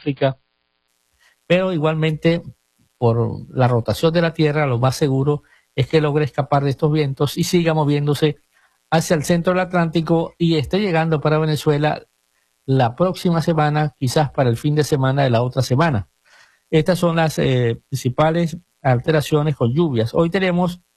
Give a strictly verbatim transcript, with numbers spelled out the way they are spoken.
África, pero igualmente por la rotación de la Tierra lo más seguro es que logre escapar de estos vientos y siga moviéndose hacia el centro del Atlántico y esté llegando para Venezuela la próxima semana, quizás para el fin de semana de la otra semana. Estas son las eh, principales alteraciones con lluvias. Hoy tenemos